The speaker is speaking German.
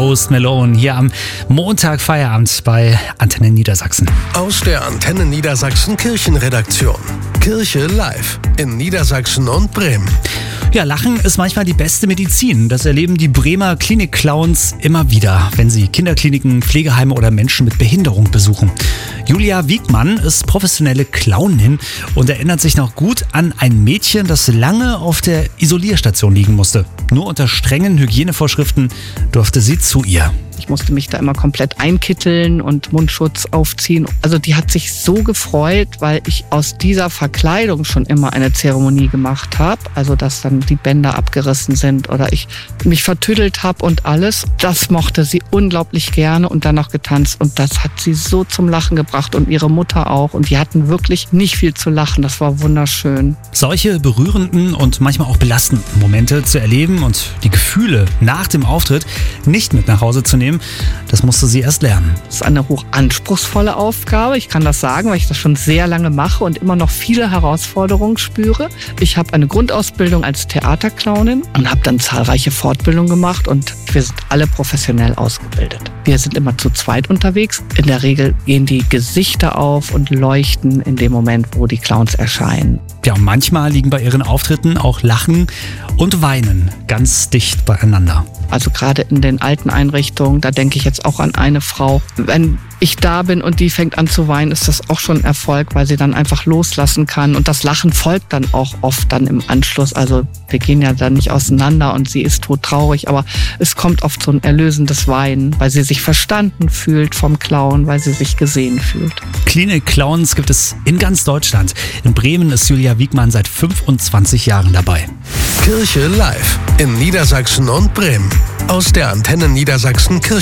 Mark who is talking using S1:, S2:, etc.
S1: Post Malone hier am Montag Feierabend bei Antenne Niedersachsen.
S2: Aus der Antenne Niedersachsen Kirchenredaktion. Kirche live in Niedersachsen und Bremen.
S1: Ja, Lachen ist manchmal die beste Medizin. Das erleben die Bremer Klinik-Clowns immer wieder, wenn sie Kinderkliniken, Pflegeheime oder Menschen mit Behinderung besuchen. Julia Wiegmann ist professionelle Clownin und erinnert sich noch gut an ein Mädchen, das lange auf der Isolierstation liegen musste. Nur unter strengen Hygienevorschriften durfte sie zu ihr.
S3: Ich musste mich da immer komplett einkitteln und Mundschutz aufziehen. Also die hat sich so gefreut, weil ich aus dieser Verkleidung schon immer eine Zeremonie gemacht habe. Also dass dann die Bänder abgerissen sind oder ich mich vertüdelt habe und alles. Das mochte sie unglaublich gerne und dann noch getanzt. Und das hat sie so zum Lachen gebracht und ihre Mutter auch. Und die hatten wirklich nicht viel zu lachen. Das war wunderschön.
S1: Solche berührenden und manchmal auch belastenden Momente zu erleben und die Gefühle nach dem Auftritt nicht mit nach Hause zu nehmen, das musste sie erst lernen.
S3: Das ist eine hochanspruchsvolle Aufgabe. Ich kann das sagen, weil ich das schon sehr lange mache und immer noch viele Herausforderungen spüre. Ich habe eine Grundausbildung als Theaterclownin und habe dann zahlreiche Fortbildungen gemacht und wir sind alle professionell ausgebildet. Wir sind immer zu zweit unterwegs. In der Regel gehen die Gesichter auf und leuchten in dem Moment, wo die Clowns erscheinen.
S1: Ja, und manchmal liegen bei ihren Auftritten auch Lachen und Weinen ganz dicht beieinander.
S3: Also gerade in den alten Einrichtungen, da denke ich jetzt auch an eine Frau. Wenn ich da bin und die fängt an zu weinen, ist das auch schon ein Erfolg, weil sie dann einfach loslassen kann. Und das Lachen folgt dann auch oft dann im Anschluss. Also wir gehen ja dann nicht auseinander und sie ist todtraurig, aber es kommt oft so ein erlösendes Weinen, weil sie sich verstanden fühlt vom Clown, weil sie sich gesehen fühlt.
S1: Klinik-Clowns gibt es in ganz Deutschland. In Bremen ist Julia Wiegmann seit 25 Jahren dabei.
S2: Kirche live in Niedersachsen und Bremen. Aus der Antenne Niedersachsen Kirchen